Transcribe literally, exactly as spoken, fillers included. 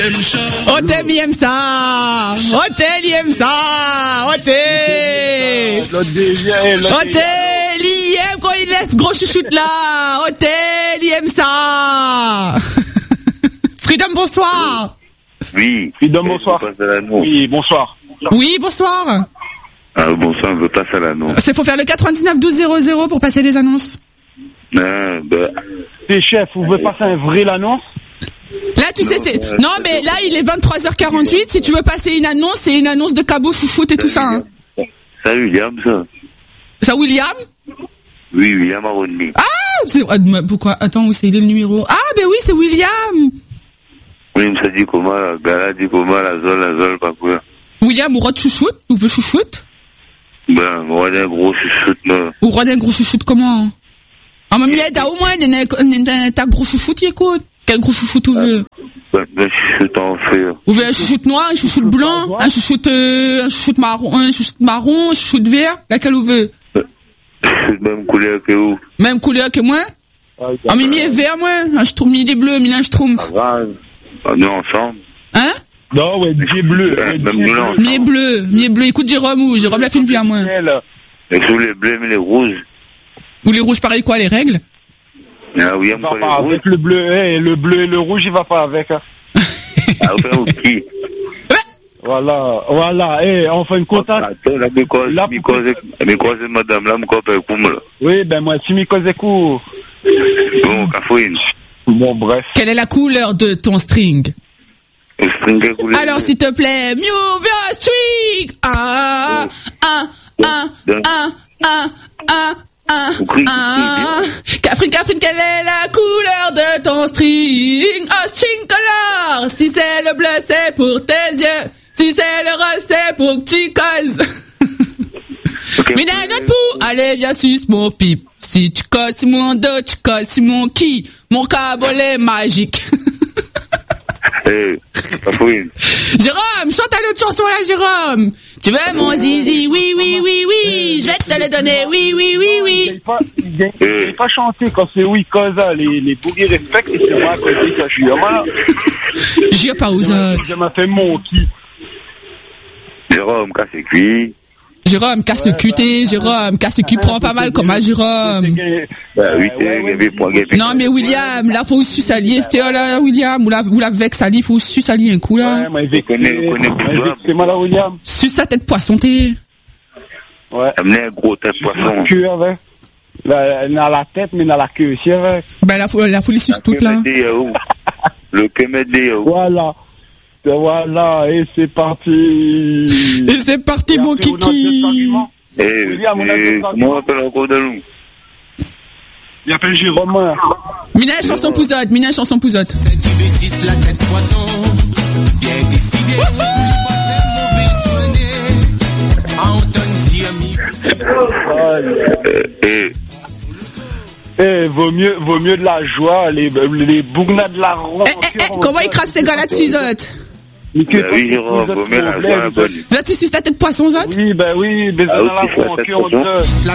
Hôtel, il aime ça. Hôtel, il aime ça. Hôtel. Hôtel, il aime quand il laisse gros chouchoute là. Hôtel, il aime ça. Freedom, bonsoir. Oui. Freedom, bonsoir. Oui, bonsoir. Oui, bonsoir. Ah, bonsoir, je passe à l'annonce. C'est pour faire le quatre-vingt-dix-neuf douze zéro zéro pour passer les annonces. Ah, bah. C'est chef, vous voulez passer un vrai l'annonce? Là, tu sais, c'est... Non, mais là, il est vingt-trois heures quarante-huit. Si tu veux passer une annonce, c'est une annonce de cabot chouchoute et tout ça. Hein. Ça, William, ça. Ça, William? Oui, William Aroni. Ah, c'est... Pourquoi? Attends, où c'est le numéro? Ah, ben oui, c'est William. Oui, mais ça dit comment, la gala dit comment, la zone, la zone, pas quoi. William, ou roi de chouchoute? Ou veut chouchoute? Ben, roi d'un gros chouchoute, non. Ou roi d'un gros chouchoute, comment? Ah, mais t'as au moins, t'as gros chouchoute, écoute. Quel gros chouchoute tu veux? Ben, ben, chouchoute en fer. Vous voulez un chouchoute noir, un chouchoute blanc, un chouchoute, euh, un chouchoute marron, un chouchoute marron, un chouchoute vert? Laquelle vous voulez? Chouchoute même couleur que vous. Même couleur que moi? Ah, mais mi est vert, moi. Un schtroumpf, mi est bleu, mi un schtroumpf. On est ensemble. Hein? Non, ouais, mi est bleu. Mi est bleu, mi est bleu. Écoute, Jérôme, ou Jérôme l'a fait une vie à moi. Et sous les bleus, mais les rouges. Ou les rouges, pareil, quoi, les règles? Ah oui, il va pas avec le bleu, eh, le bleu et le rouge, il va pas avec. Hein. Ah, enfin, ok. Voilà, voilà, eh, on fait une contact. Attends, la mycose, la mycose, mycose, madame, là, m'cop, comme là. Oui, ben, moi, si mycose est court. Bon, cafouine. Bon, bref. Quelle est la couleur de ton string? Le string est couleur. Alors, s'il te plaît, move your string! Ah, ah, ah, ah, ah, ah. Ah, ah, Catherine, Catherine, quelle est la couleur de ton string? Oh, string color! Si c'est le bleu, c'est pour tes yeux. Si c'est le rose, c'est pour que tu causes. Okay. Mais d'un autre pou, allez, viens, suce mon pipe. Si tu causes mon dos, tu causes mon qui? Mon cabolet magique. Hey, Jérôme, chante une autre chanson là, Jérôme. Tu veux mon zizi? Oui, oui, oui, oui. Je vais te le donner. Oui, oui, oui, oui. Il ne pas chanter quand c'est oui, cosa. Les, les bougies respectent et c'est moi à côté que je suis. Voilà. J'y ai pas aux autres. Je m'a fait mon qui. Jérôme, casse le cul. Jérôme, casse le cul, t'es, Jérôme, casse le cul, prend pas mal comme à Jérôme. Bah oui, c'est non, mais William, là, faut aussi s'allier, c'était là, William, ou la, ou la vex s'allier, faut aussi s'allier un coup, là. Ouais, moi, il c'est moi, là, William. Suce sa tête poisson, t'es. Ouais. Amenez un gros tête poisson. Queue avec. Dans la tête, mais dans la queue aussi, avec. Ben, la foule, la foule, suce toute, là. Le Kemédé, voilà. Voilà, et c'est parti. Et c'est parti, mon kiki. Eh, comment on appelle encore de nous? Il appelle Jérôme. Mina, chanson pouzotte, Mina, chanson pouzotte. C'est du B six, la tête poisson. Bien décidé. Eh, eh, vaut mieux, vaut mieux de la joie, les, les bougnades de la ronde. Eh, eh, eh, comment ils crassent ces gars-là dessus, Zot? Mais bah oui, Jérôme, vaut mieux la joie, la bonne. Zot, tu suces ta tête poisson, Zot? Oui, bah oui, mais dans la ronde,